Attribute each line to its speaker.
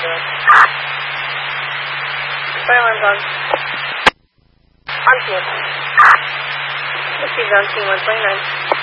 Speaker 1: doing? Fire alarm's on. On field. Received on T129.